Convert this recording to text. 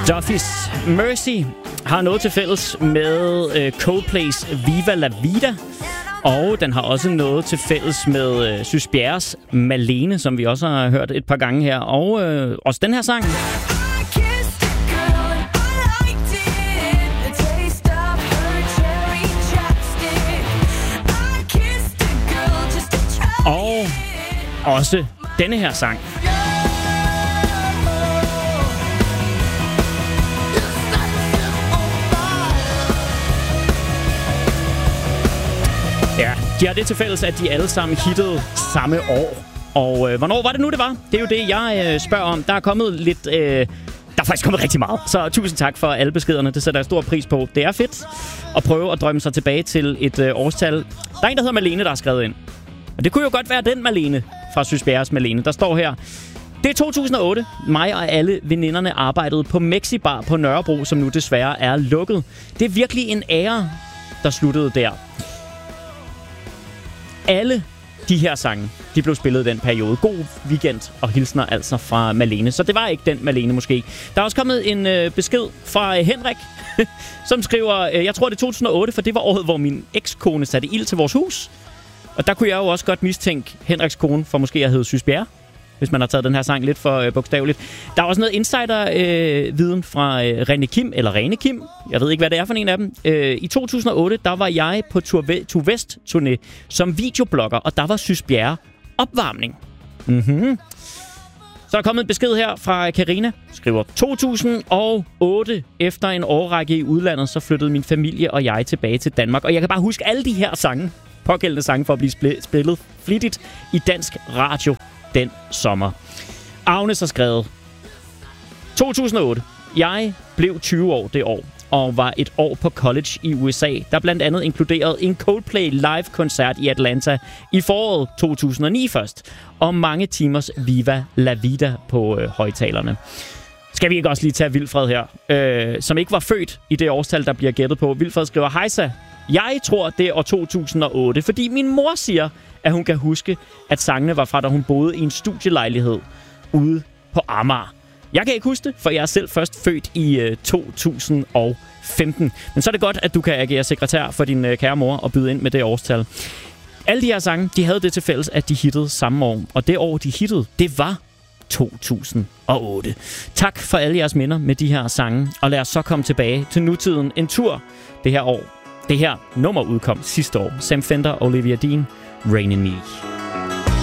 Duffy's Mercy har noget til fælles med Coldplay's Viva La Vida. Og den har også noget til fælles med Sys Bjerres Malene, som vi også har hørt et par gange her. Og også den her sang. Og også denne her sang. Ja, de har det til fælles, at de alle sammen hittede samme år. Og hvornår var det nu, det var? Det er jo det, jeg spørger om. Der er kommet lidt... der er faktisk kommet rigtig meget. Så tusind tak for alle beskederne. Det sætter jeg stor pris på. Det er fedt at prøve at drømme sig tilbage til et årstal. Der er en, der hedder Malene, der har skrevet ind. Og det kunne jo godt være den Malene fra Sys Bjerres Malene. Der står her: det er 2008. Mig og alle veninderne arbejdede på Mexibar på Nørrebro, som nu desværre er lukket. Det er virkelig en ære, der sluttede der. Alle de her sange, de blev spillet i den periode. God weekend og hilsner altså fra Malene. Så det var ikke den Malene måske. Der er også kommet en besked fra Henrik, som skriver, jeg tror det er 2008, for det var året, hvor min ekskone satte ild til vores hus. Og der kunne jeg jo også godt mistænke Henriks kone for måske at hedde Sys Bjerre, hvis man har taget den her sang lidt for bogstaveligt. Der er også noget insider-viden fra Rene Kim. Jeg ved ikke, hvad det er for en af dem. I 2008, der var jeg på Tour Vest-turné som videoblogger, og der var Sys Bjerre opvarmning. Så er kommet en besked her fra Karina. Skriver, 2008, efter en årrække i udlandet, så flyttede min familie og jeg tilbage til Danmark. Og jeg kan bare huske alle de her sange, pågældende sange, for at blive spillet flittigt i dansk radio den sommer. Agnes har skrevet, 2008. Jeg blev 20 år det år, og var et år på college i USA, der blandt andet inkluderede en Coldplay live-koncert i Atlanta i foråret 2009 først, og mange timers Viva La Vida på højtalerne. Skal vi ikke også lige tage Vilfred her, som ikke var født i det årstal, der bliver gættet på. Vilfred skriver, hejsa, jeg tror, det er år 2008, fordi min mor siger, at hun kan huske, at sangene var fra, da hun boede i en studielejlighed ude på Amager. Jeg kan ikke huske det, for jeg er selv først født i 2015. Men så er det godt, at du kan agere sekretær for din kære mor og byde ind med det årstal. Alle de her sange, de havde det til fælles, at de hittede samme år. Og det år, de hittede, det var 2008. Tak for alle jeres minder med de her sange. Og lad os så komme tilbage til nutiden en tur det her år. Det her nummer udkom sidste år. Sam Fender og Olivia Dean, Rain in Me.